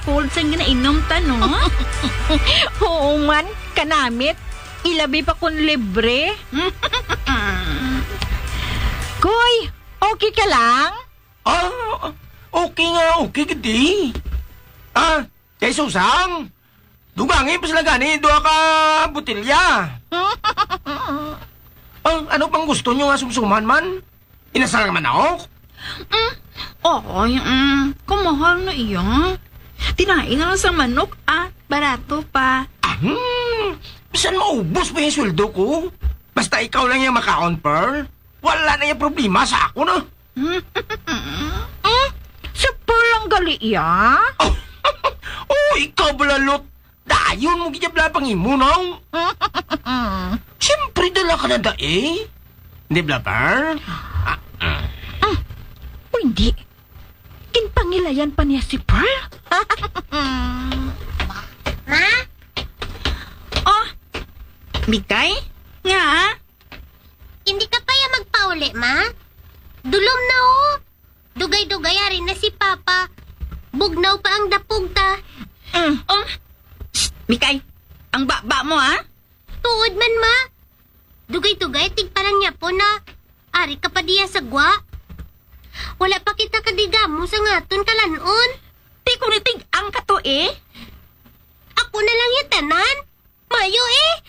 cold sa ginainom ta, no? Oo man, kanamit. Ilabi pa kun libre. Koy, okay ka lang? Okay nga, okay gidi. Kay Susang, dugangin pa sila gani, doa ka butilya. Ano pang gusto nyo nga sumsuman man? Inasal naman ako? Oy, kumahal na iya. Tinain na lang sa manok, barato pa. Saan maubos pa yung sweldo ko? Basta ikaw lang yung makaon, Pearl. Wala na yung problema sa ako na. Sa lang gali iya? Ikaw balalot. Dayon mo gijabla pang imo, no? Siyempre dala ka na dae. Hindi bla, Pearl? O hindi. Kinpangilayan pa niya si Pearl? Ma? Mikay? Nga? Hindi ka pa ya magpauli, ma? Dulom na Dugay-dugay rin na si Papa. Bugnaw pa ang dapog ta. Mikay, ang baba mo, Tuod man, ma. Dugay-dugay, tigparang niya po na. Ari ka pa diya sa gwa. Wala pa kita kadigamo sa ngaton kalanon. Di ko nitig ang kato Ako na lang yung tanan. Mayo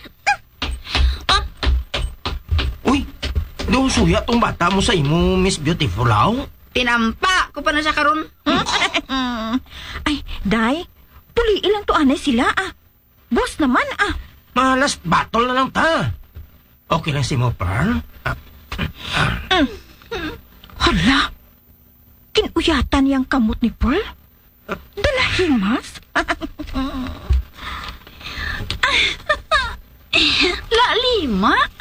Uy, daw suya tong bata mo sa imo, Miss Beautiful, Tinampa ko pa na siya karon. Ay, Day, puli ilang to anay sila, Boss naman, Last battle na lang ta. Okay lang si mo, Pearl? Hala, kinuyatan yang kamot ni Pearl? Dalahimas? La lima?